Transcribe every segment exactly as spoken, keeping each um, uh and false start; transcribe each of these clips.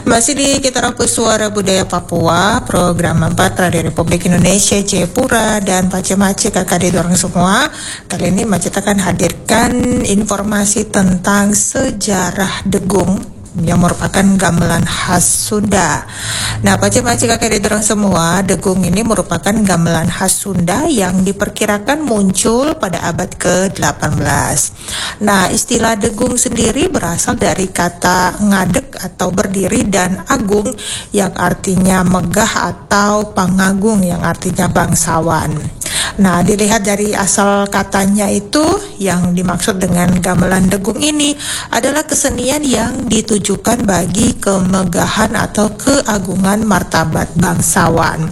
Masih di Kita Rapuh Suara Budaya Papua, program empat Radio Republik Indonesia, Jayapura, dan Pace-Mace kakak di dorong semua. Kali ini Macet akan hadirkan informasi tentang sejarah Degung yang merupakan gamelan khas Sunda. Nah, Pace-Mace kakak di dorong semua, Degung ini merupakan gamelan khas Sunda yang diperkirakan muncul pada abad ke delapan belas. Nah, istilah Degung sendiri berasal dari kata ngadeg atau berdiri dan agung yang artinya megah atau pangagung yang artinya bangsawan. Nah, dilihat dari asal katanya itu, yang dimaksud dengan gamelan Degung ini adalah kesenian yang ditujukan bagi kemegahan atau keagungan martabat bangsawan.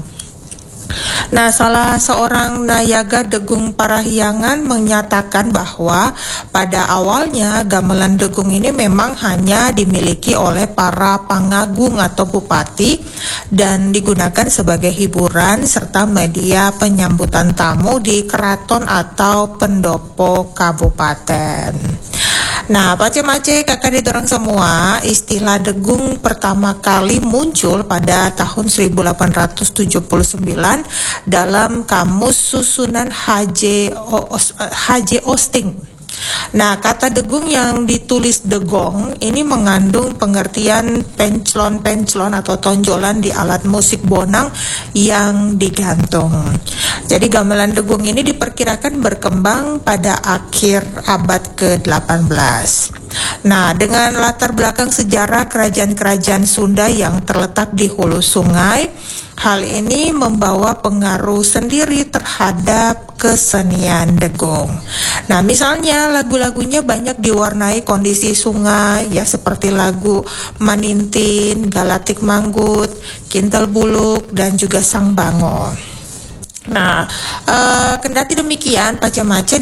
Nah, salah seorang nayaga Degung Parahyangan menyatakan bahwa pada awalnya gamelan Degung ini memang hanya dimiliki oleh para pangagung atau bupati dan digunakan sebagai hiburan serta media penyambutan tamu di keraton atau pendopo kabupaten. Nah, Pace-Mace kakak didorong semua, istilah Degung pertama kali muncul pada tahun seribu delapan ratus tujuh puluh sembilan dalam Kamus Susunan H J H J Osting. Nah, kata Degung yang ditulis Degong ini mengandung pengertian penclon-penclon atau tonjolan di alat musik bonang yang digantung. Jadi gamelan Degung ini diperkirakan berkembang pada akhir abad ke delapan belas. Nah, dengan latar belakang sejarah kerajaan-kerajaan Sunda yang terletak di hulu sungai, hal ini membawa pengaruh sendiri terhadap kesenian Degung. Nah, misalnya lagu-lagunya banyak diwarnai kondisi sungai, ya seperti lagu Manintin, Galatik Manggut, Kintal Buluk, dan juga Sang Bango. Nah, uh, kendati demikian, Pace-Mace